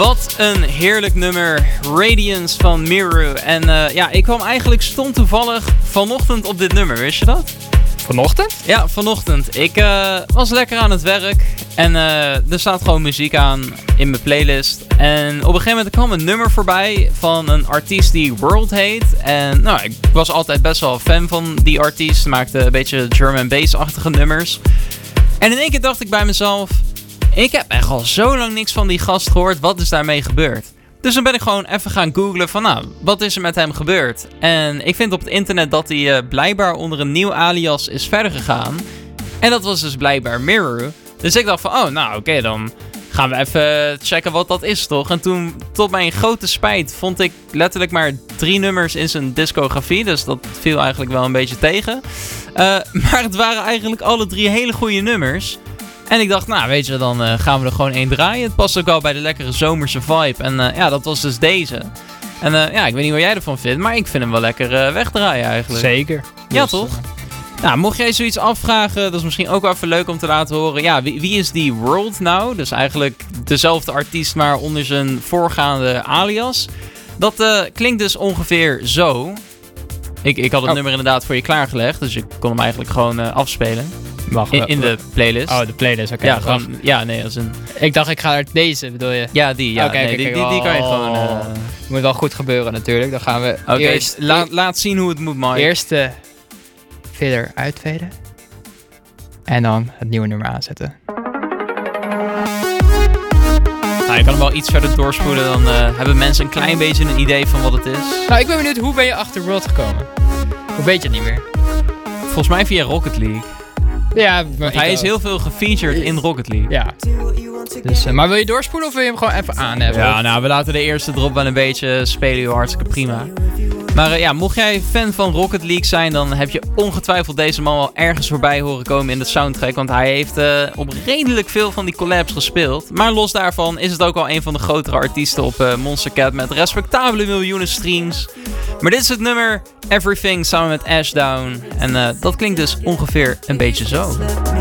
Wat een heerlijk nummer. Radiance van Miru. En ik kwam eigenlijk stond toevallig vanochtend op dit nummer. Wist je dat? Vanochtend? Ja, vanochtend. Ik was lekker aan het werk. En er staat gewoon muziek aan in mijn playlist. En op een gegeven moment kwam een nummer voorbij van een artiest die World heet. En ik was altijd best wel fan van die artiest. Maakte een beetje drum and bass-achtige nummers. En in één keer dacht ik bij mezelf... Ik heb echt al zo lang niks van die gast gehoord. Wat is daarmee gebeurd? Dus dan ben ik gewoon even gaan googlen van wat is er met hem gebeurd? En ik vind op het internet dat hij blijkbaar onder een nieuw alias is verder gegaan. En dat was dus blijkbaar Miru. Dus ik dacht van, oké, dan gaan we even checken wat dat is, toch? En toen, tot mijn grote spijt, vond ik letterlijk maar 3 nummers in zijn discografie. Dus dat viel eigenlijk wel een beetje tegen. Maar het waren eigenlijk alle 3 hele goede nummers. En ik dacht, dan gaan we er gewoon 1 draaien. Het past ook wel bij de lekkere zomerse vibe. En dat was dus deze. En ik weet niet wat jij ervan vindt, maar ik vind hem wel lekker wegdraaien eigenlijk. Zeker. Ja, dus, toch? Mocht jij zoiets afvragen, dat is misschien ook wel even leuk om te laten horen. Ja, wie is die World nou? Dus eigenlijk dezelfde artiest, maar onder zijn voorgaande alias. Dat klinkt dus ongeveer zo. Ik had het nummer inderdaad voor je klaargelegd, dus je kon hem eigenlijk gewoon afspelen. In de playlist. Oh, de playlist, oké. Ja, gewoon, als een... Ik dacht, ik ga naar deze, bedoel je? Ja, die. Ja, die kan je gewoon... Moet wel goed gebeuren natuurlijk. Dan gaan we eerst... Laat zien hoe het moet, Mike. Eerst de fader uitveden. En dan het nieuwe nummer aanzetten. Je kan hem wel iets verder doorspoelen. Dan hebben mensen een klein beetje een idee van wat het is. Ik ben benieuwd, hoe ben je achter World gekomen? Hoe weet je het niet meer? Volgens mij via Rocket League. Ja, want hij is heel veel gefeatured in Rocket League. Ja. Dus, maar wil je doorspoelen of wil je hem gewoon even aan hebben? Ja, we laten de eerste drop wel een beetje spelen, joh, hartstikke prima. Maar mocht jij fan van Rocket League zijn, dan heb je ongetwijfeld deze man wel ergens voorbij horen komen in de soundtrack. Want hij heeft op redelijk veel van die collabs gespeeld. Maar los daarvan is het ook wel een van de grotere artiesten op Monster Cat met respectabele miljoenen streams. Maar dit is het nummer Everything samen met Ashdown. En dat klinkt dus ongeveer een beetje zo.